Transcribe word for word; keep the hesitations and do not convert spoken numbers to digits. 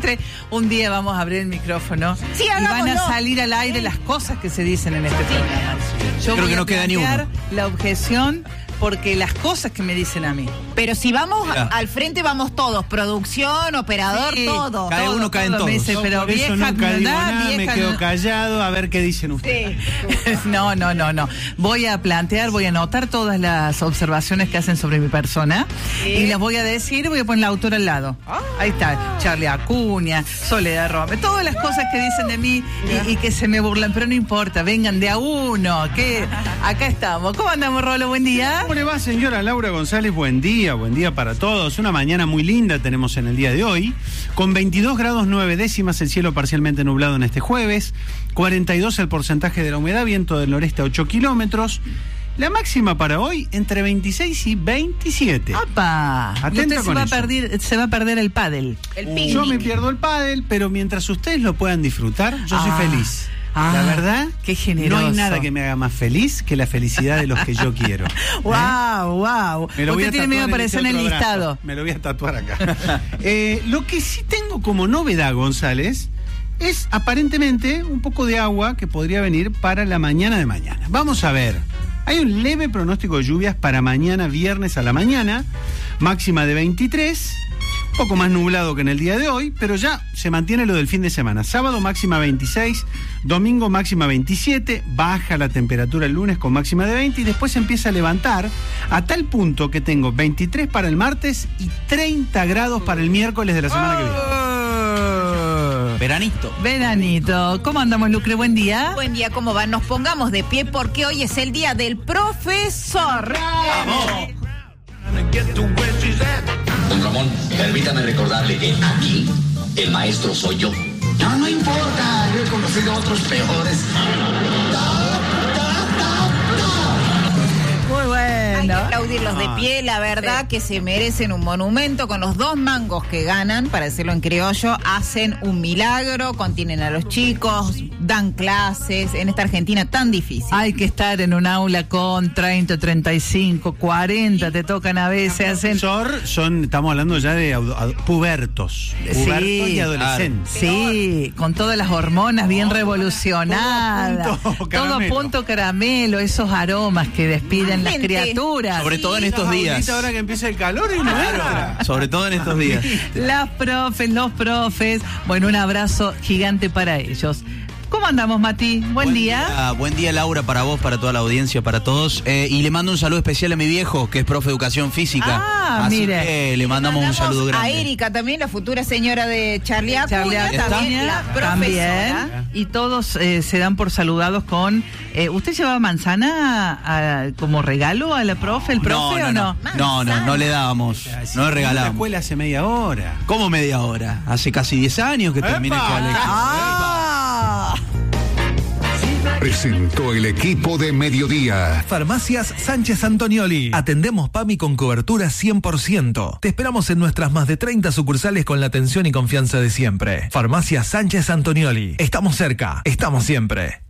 profe, un día vamos a abrir el micrófono sí, y van a salir al aire las cosas que se dicen en este programa. Yo creo voy que no a queda ni uno. La objeción, porque las cosas que me dicen a mí. Pero si vamos Mirá. al frente, vamos todos. Producción, operador, Sí, todo. Cada todo, uno cae en todo me todos. dice, Yo pero por eso vieja, nunca digo ¿verdad? nada, me Vieja, quedo no. callado a ver qué dicen ustedes. Sí. No, no, no, no. Voy a plantear, voy a anotar todas las observaciones que hacen sobre mi persona ¿Sí? y las voy a decir, voy a poner la autora al lado. Ahí está, Charlie Acuña, Soledad Rome, todas las cosas que dicen de mí y, y que se me burlan, pero no importa, vengan de a uno, que acá estamos. ¿Cómo andamos, Rolo? Buen día. ¿Cómo le va, señora Laura González? Buen día, buen día para todos. Una mañana muy linda tenemos en el día de hoy, con veintidós grados nueve décimas, el cielo parcialmente nublado en este jueves, cuarenta y dos el porcentaje de la humedad, viento del noreste a ocho kilómetros. La máxima para hoy entre veintiséis y veintisiete. ¡Apa! Atenta Y usted se con va, a eso. perder, se va a perder el pádel. El Uh, picnic. Yo me pierdo el pádel, pero mientras ustedes lo puedan disfrutar, yo Ah. soy feliz. Ah, la verdad, qué generoso. no hay nada que me haga más feliz que la felicidad de los que yo quiero. ¡Wow, wow! Me lo voy Usted a tiene miedo de tatuar aparecer en este el otro brazo. listado. Me lo voy a tatuar acá. eh, lo que sí tengo como novedad, González, es aparentemente un poco de agua que podría venir para la mañana de mañana. Vamos a ver. Hay un leve pronóstico de lluvias para mañana viernes a la mañana, máxima de veintitrés, un poco más nublado que en el día de hoy, pero ya se mantiene lo del fin de semana. Sábado máxima veintiséis, domingo máxima veintisiete, baja la temperatura el lunes con máxima de veinte y después empieza a levantar a tal punto que tengo veintitrés para el martes y treinta grados para el miércoles de la semana que viene. Veranito. Veranito. ¿Cómo andamos, Lucre? Buen día. Buen día, ¿cómo van? Nos pongamos de pie porque hoy es el día del profesor. ¡Vamos! Don Ramón, permítame recordarle que aquí el maestro soy yo. No, no importa, yo he conocido otros peores. Muy Hay que bueno. aplaudirlos de pie, la verdad que se merecen un monumento. Con los dos mangos que ganan, para decirlo en criollo, hacen un milagro, contienen a los chicos, dan clases en esta Argentina tan difícil. Hay que estar en un aula con treinta, treinta y cinco, cuarenta, te tocan a veces, hacen... Profesor, son, estamos hablando ya de adu- adu- pubertos. Pubertos Sí, y adolescentes. Sí, con todas las hormonas bien revolucionadas. Todo a punto Todo a caramelo. punto caramelo, esos aromas que despiden las Gente. criaturas. Sobre todo en estos días. Ahorita, ahora que empieza el calor y no entra. Sobre todo en estos días. Las profes, los profes. Bueno, un abrazo gigante para ellos. ¿Cómo andamos, Mati? Buen, día. Ah, buen día, Laura, para vos, para toda la audiencia, para todos. Eh, y le mando un saludo especial a mi viejo, que es profe de educación física. Ah, Así mire. que le mandamos, un saludo grande. A Erika también, la futura señora de Charlie Acuña, Charlie ¿Está? también la profesora. También. Y todos eh, se dan por saludados con... Eh, ¿Usted llevaba manzana a- a- como regalo a la profe, el profe o no? no, no, no, no le dábamos, no le La regalamos. escuela hace media hora. ¿Cómo media hora? Hace casi diez años que terminé el ¡Epa! colegio. ¡Ah! Presentó el equipo de Mediodía. Farmacias Sánchez Antonioli. Atendemos PAMI con cobertura cien por ciento. Te esperamos en nuestras más de treinta sucursales con la atención y confianza de siempre. Farmacias Sánchez Antonioli. Estamos cerca, estamos siempre.